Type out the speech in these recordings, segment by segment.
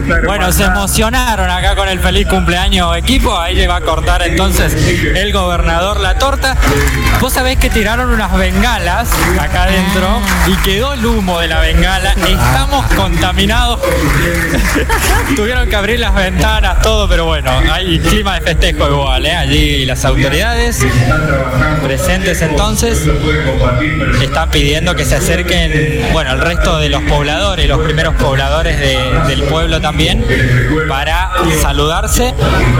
Bueno, se emocionaron acá con el feliz cumpleaños equipo. Ahí le va a cortar entonces el gobernador la torta. Vos sabés que tiraron unas bengalas acá adentro y quedó el humo de la bengala. Estamos contaminados. Tuvieron que abrir las ventanas, todo, pero bueno, hay clima de festejo igual, ¿eh? Allí las autoridades presentes entonces están pidiendo que se acerquen, bueno, el resto de los pobladores, los primeros pobladores del pueblo también, para saludarse.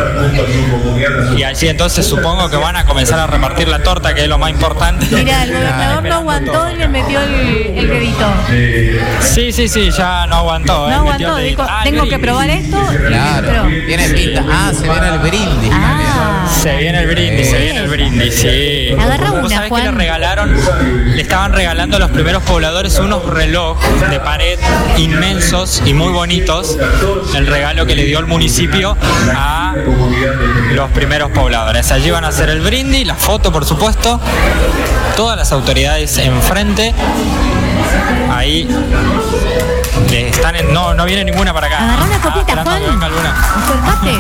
Y allí entonces supongo que van a comenzar a repartir la torta, que es lo más importante. Mira, el gobernador no aguantó y le metió el dedito. Sí, ya no aguantó. No aguantó, dijo, tengo que probar esto. Claro, tiene pinta. Se viene el brindis. Se viene el brindis, sí. Agarra una, ¿Vos sabés Juan? que le estaban regalando a los primeros pobladores unos relojes de pared inmensos y muy bonitos? El regalo que le dio el municipio a los primeros pobladores. Allí van a hacer el brindis, la foto, por supuesto. Todas las autoridades enfrente. Ahí están no viene ninguna para acá. Agarrá una copita, Juan. Acercate.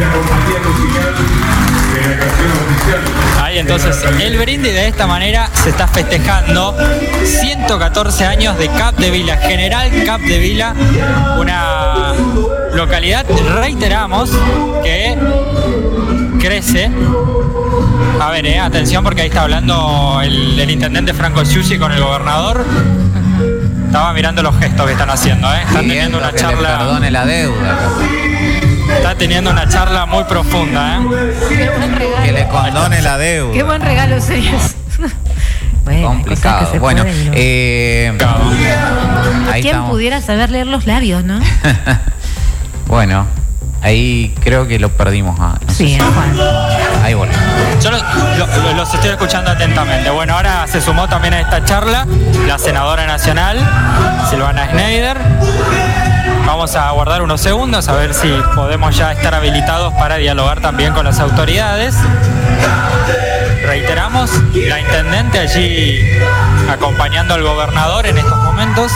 Ahí entonces el brindis de esta manera se está festejando 114 años de Capdevila, General Capdevila, una localidad, reiteramos, que crece. A ver, atención, porque ahí está hablando el intendente Franco Sciussi con el gobernador. Estaba mirando los gestos que están haciendo, Están teniendo una charla. Que le perdone la deuda. Está teniendo una charla muy profunda, Qué buen regalo. Que le condone la deuda. Qué buen regalo serías. Bueno, complicado. Bueno, ahí ¿quién estamos. pudiera saber leer los labios, no? Bueno, ahí creo que lo perdimos. Sí, Juan. Ahí volvemos. Yo los estoy escuchando atentamente. Bueno, ahora se sumó también a esta charla la senadora nacional, Silvana Schneider. Vamos a aguardar unos segundos a ver si podemos ya estar habilitados para dialogar también con las autoridades. Reiteramos, la intendente allí acompañando al gobernador en estos momentos.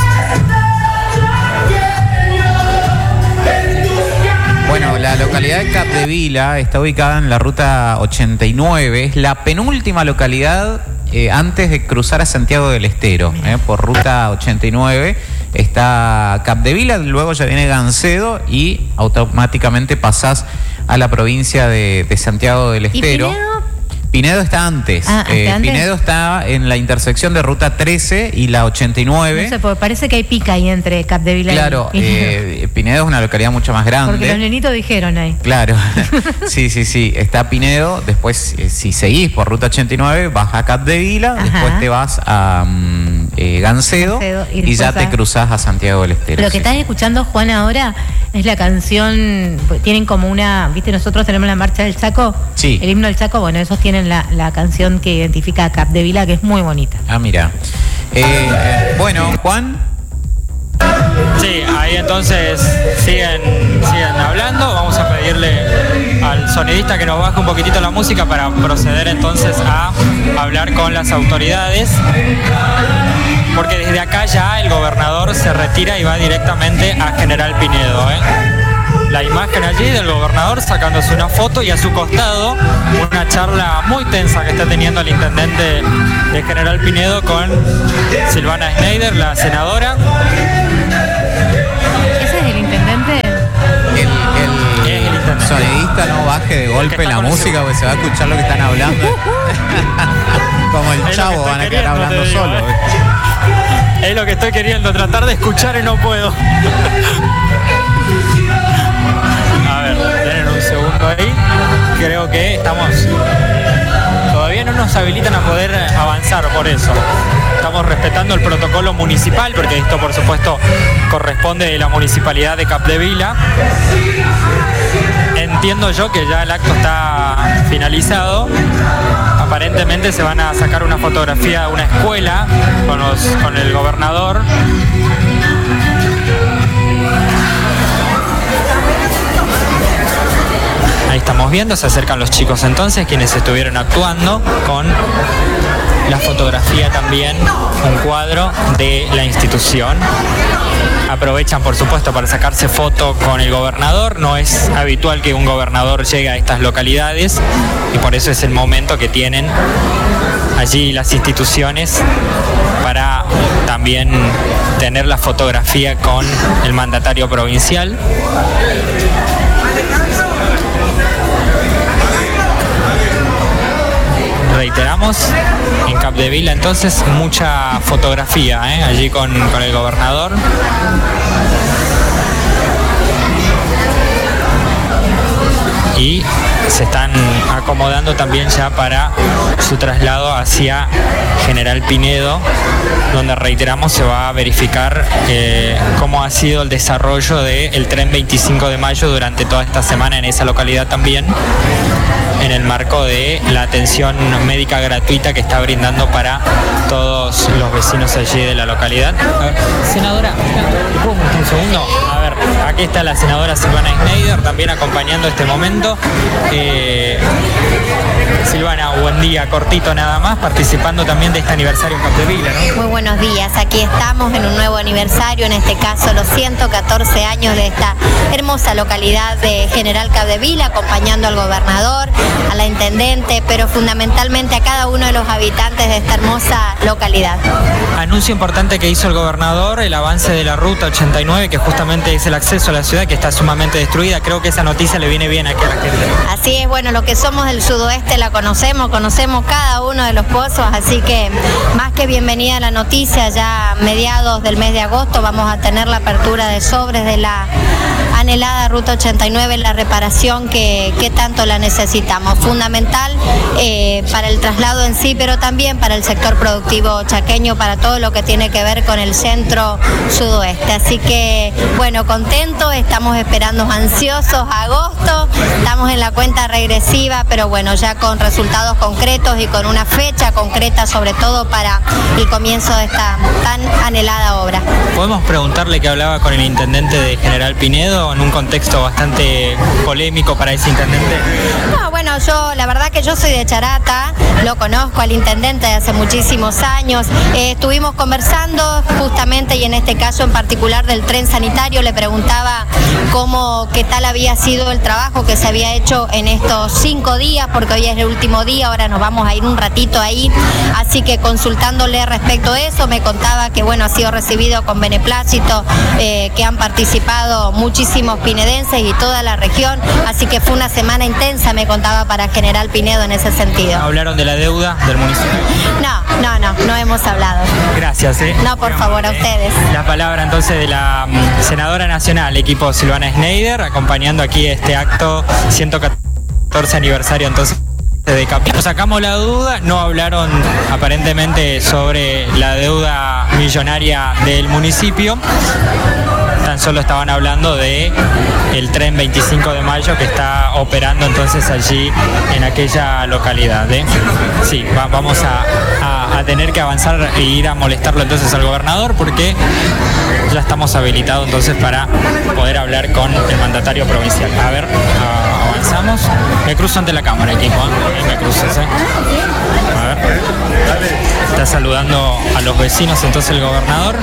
Bueno, la localidad de Capdevila está ubicada en la ruta 89, es la penúltima localidad antes de cruzar a Santiago del Estero, por ruta 89 está Capdevila, luego ya viene Gancedo y automáticamente pasás a la provincia de Santiago del Estero. ¿Y Pinedo? Pinedo está antes. ¿Antes? Pinedo está en la intersección de ruta 13 y la 89. No sé, porque parece que hay pica ahí entre Capdevila Claro, y Pinedo. Pinedo es una localidad mucho más grande. Porque los nenitos dijeron ahí. Claro, sí. Está Pinedo, después si seguís por ruta 89 vas a Capdevila, después te vas a Gancedo y ya te cruzás a Santiago del Estero. Lo que están escuchando, Juan, ahora es la canción, tienen como una, viste, nosotros tenemos la marcha del Chaco, sí. El himno del Chaco, bueno, esos tienen la canción que identifica a Capdevila, que es muy bonita. Mira. Bueno, Juan. Sí, ahí entonces siguen hablando. Vamos a pedirle al sonidista que nos baje un poquitito la música para proceder entonces a hablar con las autoridades. Porque desde acá ya el gobernador se retira y va directamente a General Pinedo, La imagen allí del gobernador sacándose una foto y a su costado una charla muy tensa que está teniendo el intendente de General Pinedo con Silvana Schneider, la senadora. ¿Ese es el intendente? El sonidista no baje de golpe la música porque se va a escuchar lo que están hablando. Como el Chavo, van a quedar hablando solo. Es lo que estoy queriendo, tratar de escuchar y no puedo. A ver, denle un segundo ahí. Creo que todavía no nos habilitan a poder avanzar por eso. Estamos respetando el protocolo municipal, porque esto por supuesto corresponde de la municipalidad de Capdevila. Entiendo yo que ya el acto está finalizado. Aparentemente se van a sacar una fotografía de una escuela con el gobernador. Ahí estamos viendo, se acercan los chicos entonces, quienes estuvieron actuando con la fotografía también, un cuadro de la institución. Aprovechan, por supuesto, para sacarse foto con el gobernador. No es habitual que un gobernador llegue a estas localidades y por eso es el momento que tienen allí las instituciones para también tener la fotografía con el mandatario provincial. Reiteramos, en Capdevila entonces mucha fotografía allí con el gobernador. Y se están acomodando también ya para su traslado hacia General Pinedo, donde reiteramos se va a verificar cómo ha sido el desarrollo del tren 25 de mayo durante toda esta semana en esa localidad también, en el marco de la atención médica gratuita que está brindando para todos los vecinos allí de la localidad. A ver, senadora, ¿te puedo mostrar un segundo? A ver, aquí está la senadora Silvana Schneider también acompañando este momento. Silvana, buen día, cortito nada más, participando también de este aniversario en Capdevila, ¿no? Muy buenos días, aquí estamos en un nuevo aniversario, en este caso los 114 años de esta hermosa localidad de General Capdevila, acompañando al gobernador, a la intendente, pero fundamentalmente a cada uno de los habitantes de esta hermosa localidad. Anuncio importante que hizo el gobernador, el avance de la ruta 89, que justamente es el acceso a la ciudad que está sumamente destruida. Creo que esa noticia le viene bien aquí a la gente. Así es, bueno, lo que somos del sudoeste la conocemos cada uno de los pozos, así que más que bienvenida la noticia. Ya a mediados del mes de agosto vamos a tener la apertura de sobres de la anhelada ruta 89, la reparación que tanto la necesitamos, fundamental para el traslado en sí, pero también para el sector productivo chaqueño, para todo lo que tiene que ver con el centro sudoeste. Así que, bueno, contentos, estamos esperando ansiosos agosto, estamos en la cuenta regresiva, pero bueno, ya con resultados concretos y con una fecha concreta, sobre todo para el comienzo de esta tan anhelada obra. ¿Podemos preguntarle qué hablaba con el intendente de General Pinedo en un contexto bastante polémico para ese intendente? No, bueno, la verdad que yo soy de Charata, lo conozco al intendente de hace muchísimos años, estuvimos conversando justamente y en este caso en particular del tren sanitario, le preguntaba qué tal había sido el trabajo que se había hecho en estos 5 días, porque hoy es el último día, ahora nos vamos a ir un ratito ahí, así que consultándole respecto a eso, me contaba que bueno, ha sido recibido con beneplácito, que han participado muchísimos pinedenses y toda la región, así que fue una semana intensa, me contaba, para General Pinedo en ese sentido. ¿Hablaron de la deuda del municipio? No hemos hablado. Gracias. No, por favor, a ustedes. La palabra entonces de la senadora nacional, equipo Silvana Schneider, acompañando aquí este acto 114 aniversario entonces de Capdevila. Nos sacamos la duda, no hablaron aparentemente sobre la deuda millonaria del municipio, tan solo estaban hablando de el tren 25 de mayo que está operando entonces allí en aquella localidad. Sí, vamos a tener que avanzar e ir a molestarlo entonces al gobernador, porque ya estamos habilitados entonces para poder hablar con el mandatario provincial. A ver, avanzamos. Me cruzo ante la cámara, equipo. Me cruzas, A ver. Está saludando a los vecinos entonces el gobernador.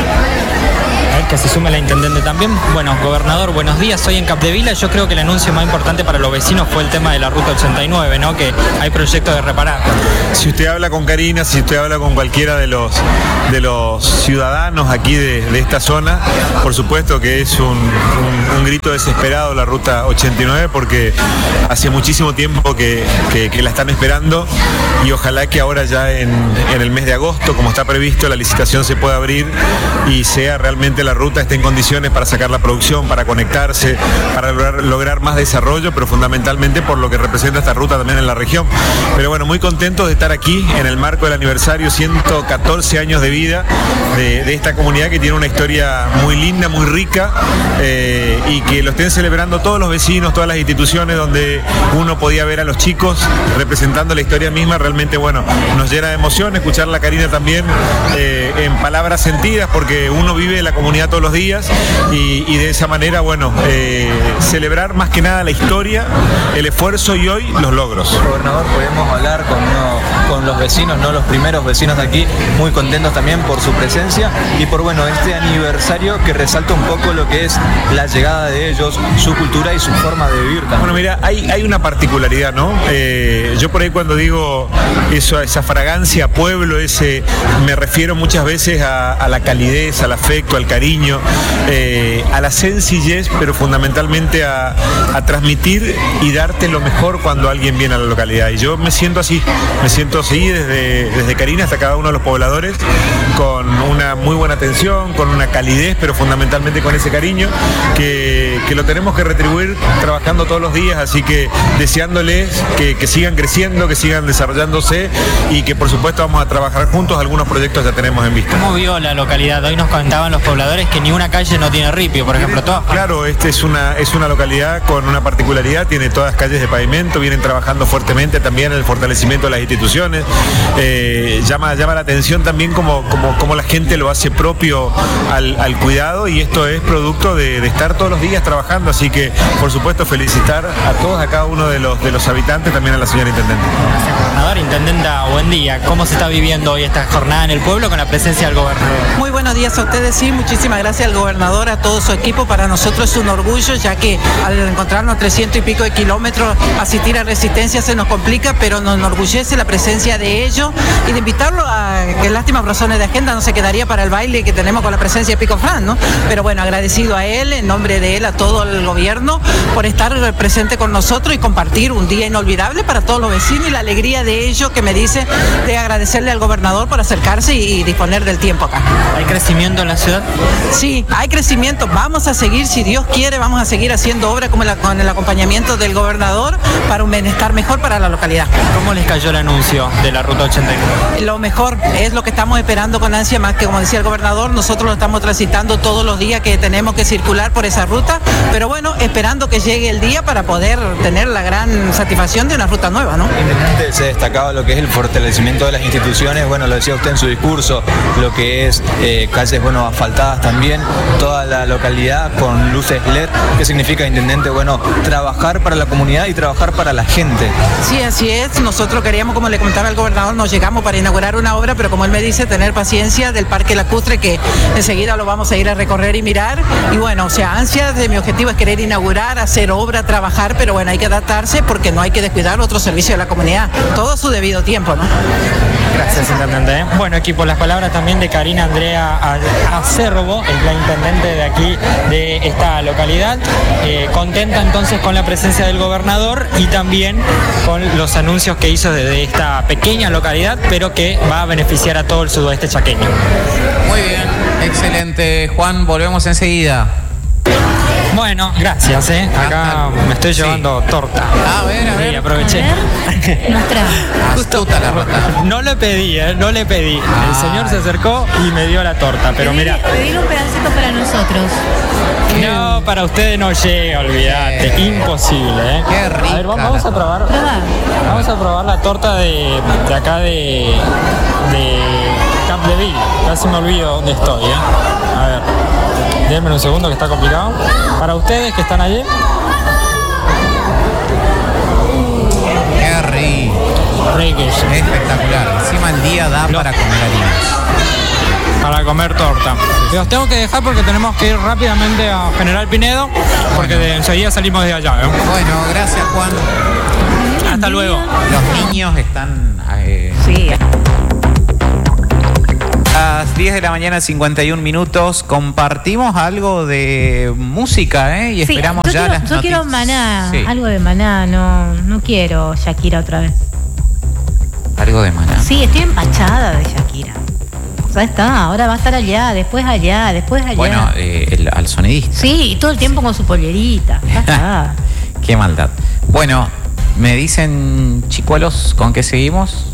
A ver, que se sume la intendente también. Bueno, gobernador, buenos días. Hoy en Capdevila yo creo que el anuncio más importante para los vecinos fue el tema de la ruta 89, ¿no? Que hay proyectos de reparar. Si usted habla con Karina, si usted habla con cualquiera de los ciudadanos aquí de esta zona, por supuesto que es un grito desesperado la ruta 89, porque hace muchísimo tiempo que la están esperando, y ojalá que ahora ya en el mes de agosto, como está previsto, la licitación se pueda abrir y sea realmente la ruta esté en condiciones para sacar la producción, para conectarse, para lograr más desarrollo, pero fundamentalmente por lo que representa esta ruta también en la región. Pero bueno, muy contentos de estar aquí en el marco del aniversario, 114 años de vida de esta comunidad que tiene una historia muy linda, muy rica, y que lo estén celebrando todos los vecinos, todas las instituciones, donde uno podía ver a los chicos representando la historia misma. Realmente, bueno, nos llena de emoción escuchar a Karina también en palabras sentidas, porque uno vive la comunidad comunidad todos los días y de esa manera, bueno, celebrar más que nada la historia, el esfuerzo y hoy los logros. Gobernador, podemos hablar con los vecinos, no los primeros vecinos de aquí, muy contentos también por su presencia y por, bueno, este aniversario que resalta un poco lo que es la llegada de ellos, su cultura y su forma de vivir también. Bueno, mira, hay una particularidad, ¿no? Yo por ahí cuando digo eso, esa fragancia pueblo, me refiero muchas veces a la calidez, al afecto, al cariño, a la sencillez, pero fundamentalmente a transmitir y darte lo mejor cuando alguien viene a la localidad. Y yo me siento así desde Carina hasta cada uno de los pobladores, con una muy buena atención, con una calidez, pero fundamentalmente con ese cariño que lo tenemos que retribuir trabajando todos los días, así que deseándoles que sigan creciendo, que sigan desarrollándose y que por supuesto vamos a trabajar juntos, algunos proyectos ya tenemos en vista. ¿Cómo vio la localidad? Hoy nos contaban los pobladores que ni una calle no tiene ripio, por ejemplo. Claro, es una localidad con una particularidad, tiene todas calles de pavimento, vienen trabajando fuertemente también en el fortalecimiento de las instituciones, llama la atención también como la gente lo hace propio al cuidado, y esto es producto de estar todos los días trabajando, así que por supuesto felicitar a todos, a cada uno de los habitantes, también a la señora Intendente. Gracias, gobernador. Intendenta, buen día. ¿Cómo se está viviendo hoy esta jornada en el pueblo con la presencia del gobernador? Muy buenos días a ustedes, sí, muchísimas gracias al gobernador, a todo su equipo. Para nosotros es un orgullo, ya que al encontrarnos 300 y pico de kilómetros, asistir a Resistencia se nos complica, pero nos enorgullece la presencia de ellos y de invitarlo a, que lástima por razones de agenda no se quedaría para el baile que tenemos con la presencia de Pico Fran, ¿no? Pero bueno, agradecido a él, en nombre de él, a todo el gobierno, por estar presente con nosotros y compartir un día inolvidable para todos los vecinos y la alegría de ellos, que me dice de agradecerle al gobernador por acercarse y disponer del tiempo acá. ¿Hay crecimiento en la ciudad? Sí, hay crecimiento. Vamos a seguir, si Dios quiere, vamos a seguir haciendo obras con el acompañamiento del gobernador para un bienestar mejor para la localidad. ¿Cómo les cayó el anuncio de la Ruta 89? Lo mejor es lo que estamos esperando con ansia, más que, como decía el gobernador, nosotros lo estamos transitando todos los días que tenemos que circular por esa ruta, pero bueno, esperando que llegue el día para poder tener la gran satisfacción de una ruta nueva, ¿no? Se destacaba lo que es el fortalecimiento de las instituciones, bueno, lo decía usted en su discurso, lo que es calles, bueno, asfaltadas también, toda la localidad con luces LED. ¿Qué significa, intendente? Bueno, trabajar para la comunidad y trabajar para la gente. Sí, así es. Nosotros queríamos, como le comentaba al gobernador, nos llegamos para inaugurar una obra, pero como él me dice, tener paciencia del Parque Lacustre, que enseguida lo vamos a ir a recorrer y mirar. Y bueno, o sea, ansias de mi objetivo es querer inaugurar, hacer obra, trabajar, pero bueno, hay que adaptarse porque no hay que descuidar otro servicio de la comunidad. Todo a su debido tiempo, ¿no? Gracias, intendente. Bueno, equipo, las palabras también de Karina Andrea Acerbo, es la intendente de aquí, de esta localidad. Contenta entonces con la presencia del gobernador y también con los anuncios que hizo desde esta pequeña localidad, pero que va a beneficiar a todo el sudoeste chaqueño. Muy bien, excelente. Juan, volvemos enseguida. Bueno, gracias, acá me estoy llevando torta. A ver. Sí, aproveché. Nuestra. Astuta la rata. No le pedí, no le pedí. El señor se acercó y me dio la torta, pero mira. Pedir un pedacito para nosotros. No, para ustedes no llega, olvídate. Imposible, Qué rica. A ver, vamos a probar. Prueba. Vamos a probar la torta de acá de Capdeville. Casi me olvido dónde estoy, A ver. Denme un segundo que está complicado. Para ustedes que están allí. Qué rico. Riquísimo. Espectacular. Encima el día da para comer harinas. Para comer torta. Los tengo que dejar porque tenemos que ir rápidamente a General Pinedo, porque enseguida salimos de allá. Bueno, gracias, Juan. Hasta luego. Los niños están... Sí. A las 10 de la mañana, 51 minutos, compartimos algo de música, y Sí, esperamos ya las yo quiero noticias. Maná, Sí. algo de Maná, no quiero Shakira otra vez. Algo de Maná. Sí, estoy empachada de Shakira. Ya está, ahora va a estar allá, después allá, después allá. Bueno, al sonidista. Sí, y todo el tiempo con su pollerita. Ya está. Qué maldad. Bueno, me dicen, chicuelos, ¿con qué seguimos?